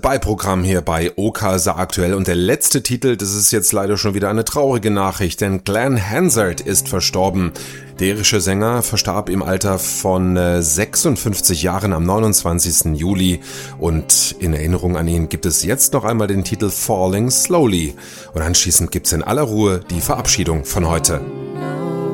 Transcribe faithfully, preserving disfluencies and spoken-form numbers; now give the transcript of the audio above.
Beiprogramm hier bei Okasa aktuell und der letzte Titel, das ist jetzt leider schon wieder eine traurige Nachricht, denn Glenn Hansard ist verstorben. Der irische Sänger verstarb im Alter von sechsundfünfzig Jahren am neunundzwanzigsten Juli und in Erinnerung an ihn gibt es jetzt noch einmal den Titel Falling Slowly und anschließend gibt's in aller Ruhe die Verabschiedung von heute.